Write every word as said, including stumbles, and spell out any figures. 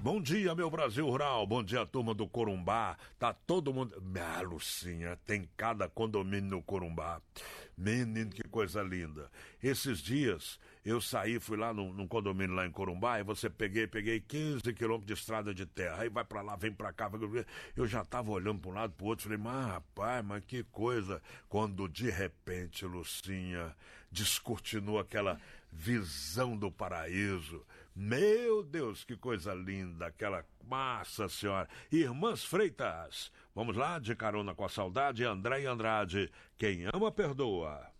Bom dia, meu Brasil Rural. Bom dia, turma do Corumbá. Tá todo mundo... Ah, Lucinha, tem cada condomínio no Corumbá. Menino, que coisa linda. Esses dias, eu saí, fui lá num, num condomínio lá em Corumbá, e você peguei, peguei quinze quilômetros de estrada de terra. Aí vai pra lá, vem pra cá. Vai... Eu já tava olhando pra um lado, pro outro. Falei, mas rapaz, mas que coisa. Quando de repente, Lucinha, descortinou aquela visão do paraíso. Meu Deus, que coisa linda, aquela massa senhora. Irmãs Freitas, vamos lá, de carona com a saudade, André e Andrade, quem ama perdoa.